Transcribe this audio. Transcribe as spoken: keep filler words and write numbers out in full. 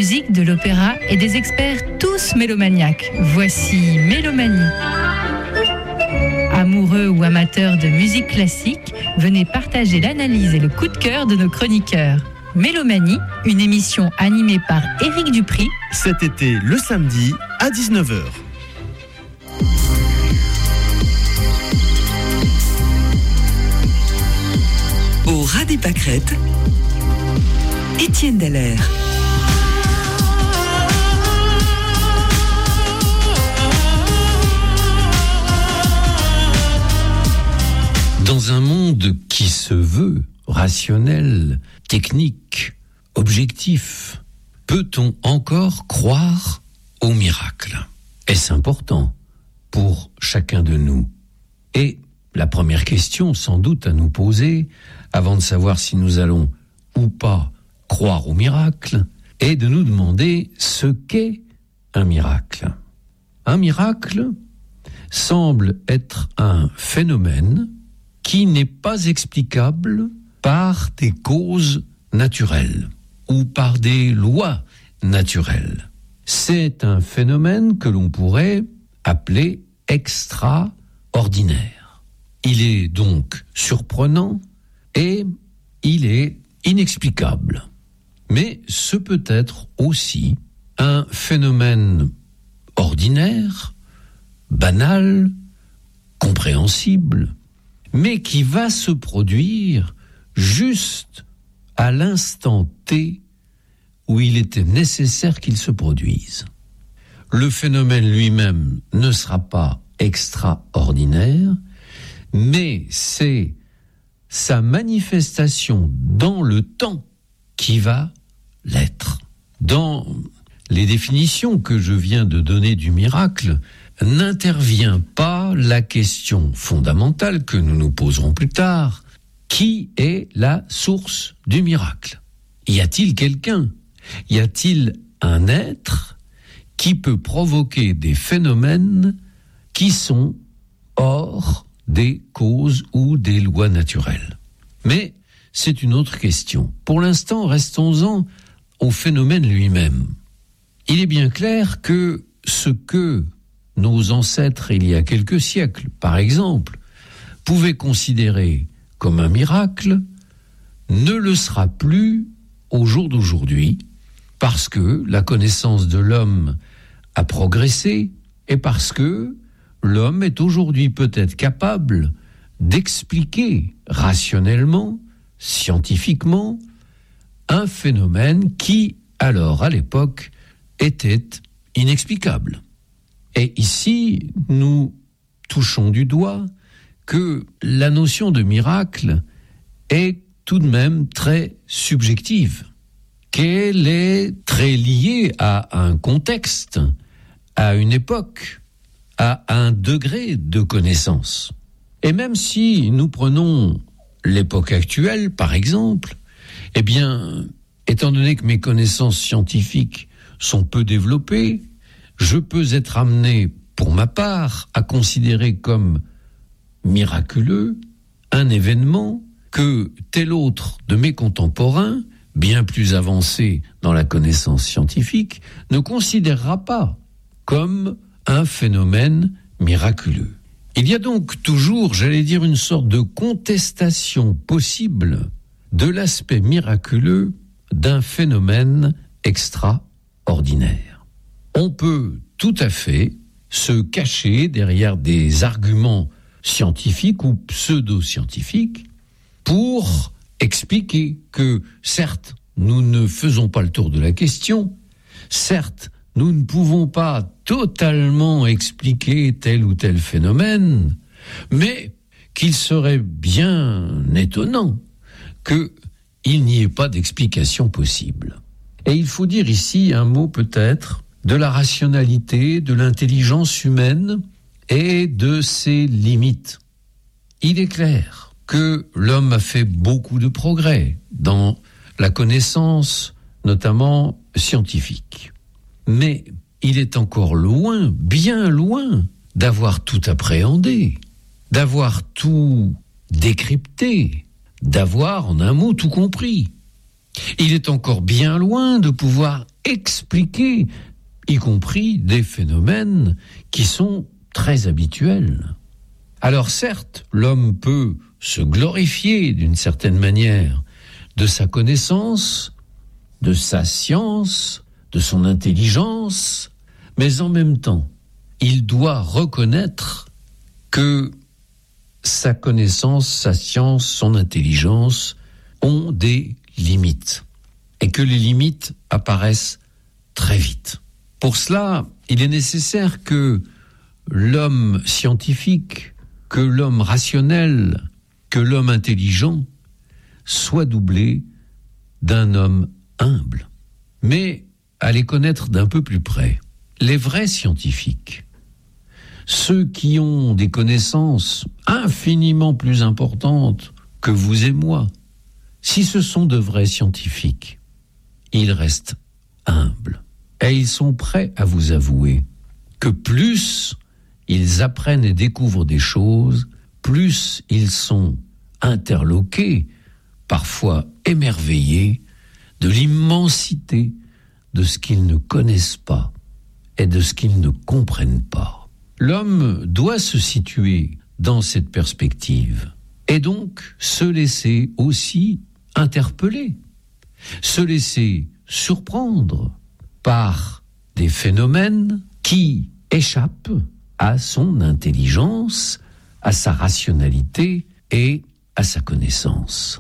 musique, de l'opéra et des experts tous mélomaniaques. Voici Mélomanie. Amoureux ou amateurs de musique classique, venez partager l'analyse et le coup de cœur de nos chroniqueurs. Mélomanie, une émission animée par Éric Dupri. Cet été, le samedi, à dix-neuf heures. Au ras des pâquerettes, Étienne Dallaire. Dans un monde qui se veut rationnel, technique, objectif, peut-on encore croire au miracle ? Est-ce important pour chacun de nous ? Et la première question, sans doute, à nous poser, avant de savoir si nous allons ou pas croire au miracle, est de nous demander ce qu'est un miracle. Un miracle semble être un phénomène qui n'est pas explicable par des causes naturelles ou par des lois naturelles. C'est un phénomène que l'on pourrait appeler extraordinaire. Il est donc surprenant et il est inexplicable. Mais ce peut être aussi un phénomène ordinaire, banal, compréhensible, mais qui va se produire juste à l'instant T où il était nécessaire qu'il se produise. Le phénomène lui-même ne sera pas extraordinaire, mais c'est sa manifestation dans le temps qui va l'être. Dans les définitions que je viens de donner du miracle, n'intervient pas la question fondamentale que nous nous poserons plus tard. Qui est la source du miracle ? Y a-t-il quelqu'un ? Y a-t-il un être qui peut provoquer des phénomènes qui sont hors des causes ou des lois naturelles ? Mais c'est une autre question. Pour l'instant, restons-en au phénomène lui-même. Il est bien clair que ce que nos ancêtres, il y a quelques siècles, par exemple, pouvaient considérer comme un miracle, ne le sera plus au jour d'aujourd'hui, parce que la connaissance de l'homme a progressé et parce que l'homme est aujourd'hui peut-être capable d'expliquer rationnellement, scientifiquement, un phénomène qui, alors, à l'époque, était inexplicable. Et ici, nous touchons du doigt que la notion de miracle est tout de même très subjective, qu'elle est très liée à un contexte, à une époque, à un degré de connaissance. Et même si nous prenons l'époque actuelle, par exemple, eh bien, étant donné que mes connaissances scientifiques sont peu développées, je peux être amené, pour ma part, à considérer comme miraculeux un événement que tel autre de mes contemporains, bien plus avancé dans la connaissance scientifique, ne considérera pas comme un phénomène miraculeux. Il y a donc toujours, j'allais dire, une sorte de contestation possible de l'aspect miraculeux d'un phénomène extraordinaire. On peut tout à fait se cacher derrière des arguments scientifiques ou pseudo-scientifiques pour expliquer que, certes, nous ne faisons pas le tour de la question, certes, nous ne pouvons pas totalement expliquer tel ou tel phénomène, mais qu'il serait bien étonnant qu'il n'y ait pas d'explication possible. Et il faut dire ici un mot peut-être de la rationalité, de l'intelligence humaine et de ses limites. Il est clair que l'homme a fait beaucoup de progrès dans la connaissance, notamment scientifique. Mais il est encore loin, bien loin, d'avoir tout appréhendé, d'avoir tout décrypté, d'avoir, en un mot, tout compris. Il est encore bien loin de pouvoir expliquer, y compris des phénomènes qui sont très habituels. Alors certes, l'homme peut se glorifier d'une certaine manière de sa connaissance, de sa science, de son intelligence, mais en même temps, il doit reconnaître que sa connaissance, sa science, son intelligence ont des limites et que les limites apparaissent très vite. Pour cela, il est nécessaire que l'homme scientifique, que l'homme rationnel, que l'homme intelligent soit doublé d'un homme humble. Mais à les connaître d'un peu plus près, les vrais scientifiques, ceux qui ont des connaissances infiniment plus importantes que vous et moi, si ce sont de vrais scientifiques, ils restent humbles. Et ils sont prêts à vous avouer que plus ils apprennent et découvrent des choses, plus ils sont interloqués, parfois émerveillés, de l'immensité de ce qu'ils ne connaissent pas et de ce qu'ils ne comprennent pas. L'homme doit se situer dans cette perspective et donc se laisser aussi interpeller, se laisser surprendre par des phénomènes qui échappent à son intelligence, à sa rationalité et à sa connaissance.